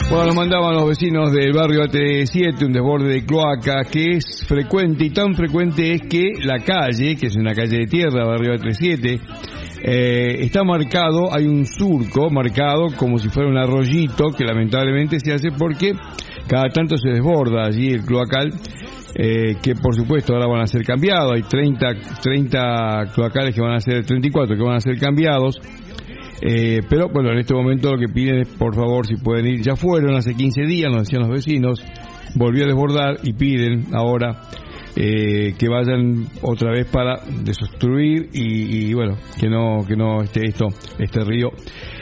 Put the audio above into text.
Bueno, nos mandaban los vecinos del barrio AT7 un desborde de cloaca que es frecuente, y tan frecuente es que la calle, que es una calle de tierra, barrio AT7, está marcado, hay un surco marcado como si fuera un arroyito que lamentablemente se hace porque cada tanto se desborda allí el cloacal, que por supuesto ahora van a ser cambiados. Hay 30 cloacales que van a ser, 34 que van a ser cambiados. Pero bueno, en este momento lo que piden es, por favor, si pueden ir, ya fueron hace 15 días, nos decían los vecinos, volvió a desbordar y piden ahora que vayan otra vez para desobstruir y bueno, que no esté este río